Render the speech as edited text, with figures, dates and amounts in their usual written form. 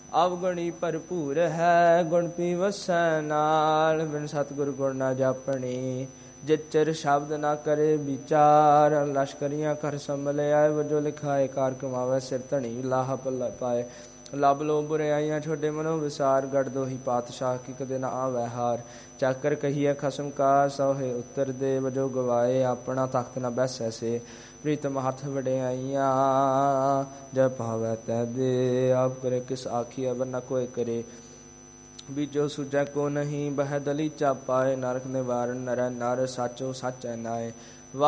ਅਵਗੁਣੀ ਭਰਪੂਰ ਹੈ, ਗੁਣ ਪੀ ਵਸੈ ਨਾਲ। ਬਿਨ ਸਤਿਗੁਰ ਗੁਣ ਨਾ ਜਾਪਣੀ, ਜਿਚਰ ਸ਼ਬਦ ਨਾ ਕਰੇ ਵਿਚਾਰ। ਲਸ਼ਕਰੀਆਂ ਕਰ ਸੰਭਲਿਆ, ਵਜੋ ਲਿਖਾਏ ਕਾਰ ਕਮਾਵੇ ਸਿਰ ਧਣੀ। ਲਾਹਾ ਪੱਲਾ ਪਾਏ ਲੱਭ ਲੋ ਬੁਰਿਆਈਆਂ, ਛੋਡੇ ਮਨੋ ਵਿਸਾਰ। ਗੜ ਦੋਹੀ ਪਾਤਸ਼ਾਹ ਕੀ ਕਦੇ ਨਾ ਆਵੈ ਹਾਰ। ਚਾਕਰ ਕਹੀਏ ਖਸਮ ਕਾ, ਸੋਹੇ ਉੱਤਰ ਦੇ। ਵਜੋ ਗਵਾਏ ਆਪਣਾ ਤਖਤ ਨਾ ਬੈਸੈ ਸੇ। ਪ੍ਰੀਤਮ ਹੱਥ ਵਡਿਆਈਆਂ, ਜੈ ਭਾਵੈ ਤੈ ਦੇ। ਆਪ ਕਰੇ ਕਿਸ ਆਖੀਐ, ਵਰਨਾ ਕੋਇ ਕਰੇ। ਬੀਜੋ ਸੁਜੈ ਕੋ ਨਹੀਂ, ਬਹਿ ਦਲੀਚਾ ਪਾਏ। ਨਰਕ ਨਿਵਾਰਨ ਨਰੈ ਨਰ, ਸਾਚੋ ਸਾਚੈ ਨਾਏ।